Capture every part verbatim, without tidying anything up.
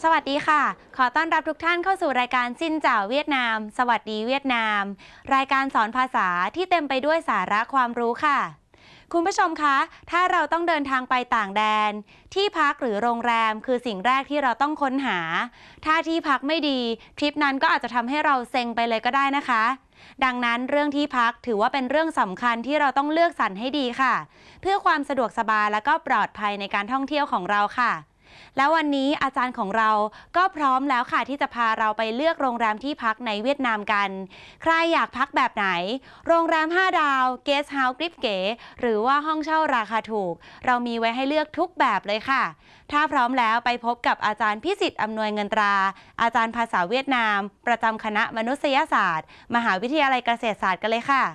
สวัสดีค่ะขอต้อนรับทุกท่านเข้าสู่รายการซินเจ่าเวียดนามสวัสดีเวียดนามรายการสอนภาษาที่เต็มไปด้วยสาระความรู้ค่ะคุณผู้ชมคะถ้าเราต้องเดินทางไปต่างแดนที่พักหรือโรงแรมคือสิ่งแรกที่เราต้องค้นหาถ้าที่พักไม่ดีทริปนั้นก็อาจจะทำให้เราเซ็งไปเลยก็ได้นะคะดังนั้นเรื่องที่พักถือว่าเป็นเรื่องสำคัญที่เราต้องเลือกสรรให้ดีค่ะเพื่อความสะดวกสบายและก็ปลอดภัยในการท่องเที่ยวของเราค่ะแล้ววันนี้อาจารย์ของเราก็พร้อมแล้วค่ะที่จะพาเราไปเลือกโรงแรมที่พักในเวียดนามกันใครอยากพักแบบไหนโรงแรมห้าดาวเกสต์เฮาส์กริบเก๋หรือว่าห้องเช่าราคาถูกเรามีไว้ให้เลือกทุกแบบเลยค่ะถ้าพร้อมแล้วไปพบกับอาจารย์พิสิทธิ์อำนวยเงินตราอาจารย์ภาษาเวียดนามประจำคณะมนุษยศาสตร์มหาวิทยาลัยเกษตรศาสตร์กันเลยค่ะ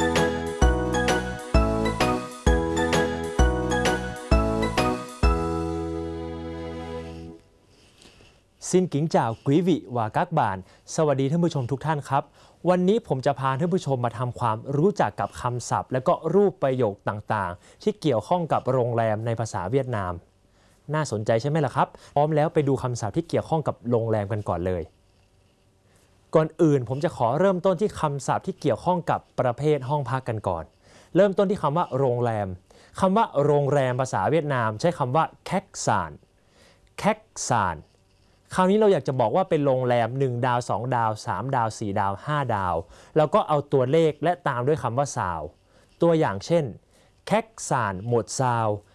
ซินกิงจ่าวกุยวิวากักบานสวัสดีท่านผู้ชมทุกท่านครับวันนี้ผมจะพาท่านผู้ชมมาทำความรู้จักกับคำศัพท์และก็รูปประโยคต่างๆที่เกี่ยวข้องกับโรงแรมในภาษาเวียดนามน่าสนใจใช่ไหมล่ะครับพร้อมแล้วไปดูคำศัพท์ที่เกี่ยวข้องกับโรงแรมกันก่อนเลยก่อนอื่นผมจะขอเริ่มต้นที่คำศัพท์ที่เกี่ยวข้องกับประเภทห้องพักกันก่อนเริ่มต้นที่คำว่าโรงแรมคำว่าโรงแรมภาษาเวียดนามใช้คำว่าแคกซานแคกซานคราวนี้เราอยากจะบอกว่าเป็นโรงแรมหนึ่งดาวสองดาวสามดาวสี่ดาวห้าดาวแล้วก็เอาตัวเลขและตามด้วยคำว่าซาวตัวอย่างเช่นแคกซานหมดซาว